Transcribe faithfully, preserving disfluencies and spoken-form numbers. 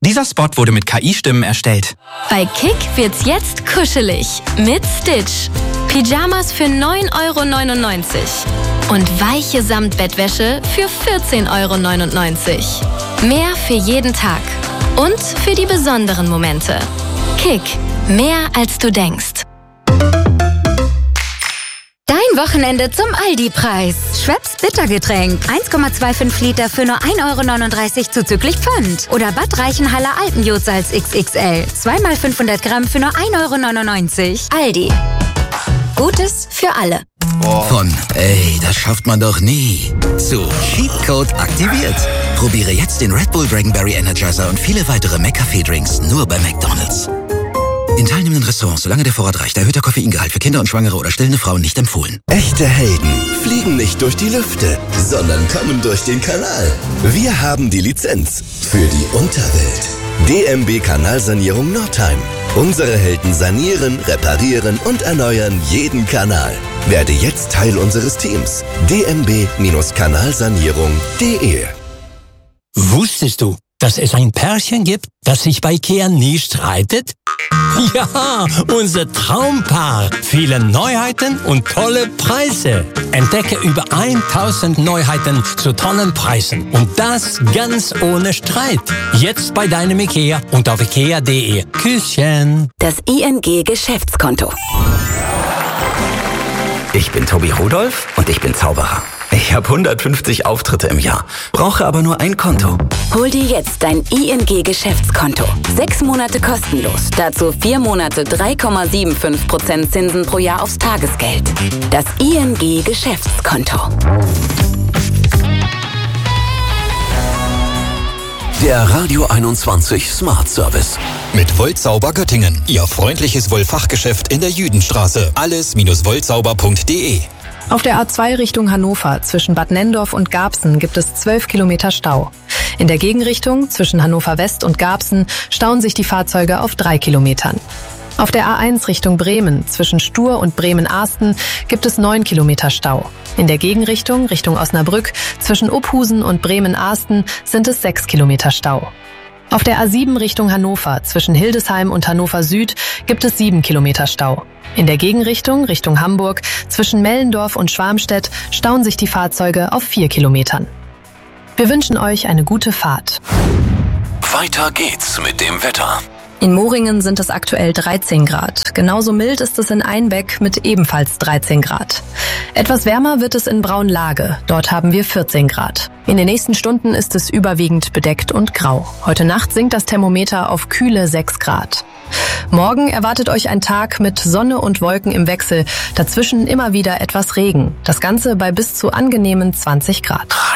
Dieser Spot wurde mit K I-Stimmen erstellt. Bei Kick wird's jetzt kuschelig mit Stitch. Pyjamas für neun Euro neunundneunzig und weiche Samtbettwäsche für vierzehn Euro neunundneunzig. Mehr für jeden Tag und für die besonderen Momente. Kick, mehr als du denkst. Dein Wochenende zum Aldi-Preis. Schweppes Bittergetränk. eins Komma fünfundzwanzig Liter für nur ein Euro neununddreißig zuzüglich Pfand. Oder Bad Reichenhaller Alpenjodsalz X X L. zwei mal fünfhundert Gramm für nur ein Euro neunundneunzig. Aldi. Gutes für alle. Von ey, das schafft man doch nie zu Cheatcode aktiviert. Probiere jetzt den Red Bull Dragonberry Energizer und viele weitere McCafé-Drinks nur bei McDonald's. In teilnehmenden Restaurants, solange der Vorrat reicht, erhöhter Koffeingehalt für Kinder und Schwangere oder stillende Frauen nicht empfohlen. Echte Helden fliegen nicht durch die Lüfte, sondern kommen durch den Kanal. Wir haben die Lizenz für die Unterwelt. D M B Kanalsanierung Nordheim. Unsere Helden sanieren, reparieren und erneuern jeden Kanal. Werde jetzt Teil unseres Teams. d m b Kanalsanierung punkt de. Wusstest du, dass es ein Pärchen gibt, das sich bei IKEA nie streitet? Ja, unser Traumpaar. Viele Neuheiten und tolle Preise. Entdecke über tausend Neuheiten zu tollen Preisen. Und das ganz ohne Streit. Jetzt bei deinem IKEA und auf ikea punkt de. Küsschen. Das I N G Geschäftskonto. Ich bin Tobi Rudolph und ich bin Zauberer. Ich habe hundertfünfzig Auftritte im Jahr, brauche aber nur ein Konto. Hol dir jetzt dein I N G Geschäftskonto. Sechs Monate kostenlos. Dazu vier Monate drei Komma fünfundsiebzig Prozent Zinsen pro Jahr aufs Tagesgeld. Das I N G Geschäftskonto. Der Radio einundzwanzig Smart Service. Mit Woltsauber Göttingen. Ihr freundliches Wollfachgeschäft in der Jüdenstraße. alles Wollsauber punkt de. Auf der A zwei Richtung Hannover zwischen Bad Nenndorf und Garbsen gibt es zwölf Kilometer Stau. In der Gegenrichtung zwischen Hannover West und Garbsen stauen sich die Fahrzeuge auf drei Kilometern. Auf der A eins Richtung Bremen zwischen Stur und Bremen-Ahsten gibt es neun Kilometer Stau. In der Gegenrichtung Richtung Osnabrück zwischen Uphusen und Bremen-Ahsten sind es sechs Kilometer Stau. Auf der A sieben Richtung Hannover zwischen Hildesheim und Hannover Süd gibt es sieben Kilometer Stau. In der Gegenrichtung Richtung Hamburg zwischen Mellendorf und Schwarmstedt stauen sich die Fahrzeuge auf vier Kilometern. Wir wünschen euch eine gute Fahrt. Weiter geht's mit dem Wetter. In Moringen sind es aktuell dreizehn Grad. Genauso mild ist es in Einbeck mit ebenfalls dreizehn Grad. Etwas wärmer wird es in Braunlage. Dort haben wir vierzehn Grad. In den nächsten Stunden ist es überwiegend bedeckt und grau. Heute Nacht sinkt das Thermometer auf kühle sechs Grad. Morgen erwartet euch ein Tag mit Sonne und Wolken im Wechsel. Dazwischen immer wieder etwas Regen. Das Ganze bei bis zu angenehmen zwanzig Grad.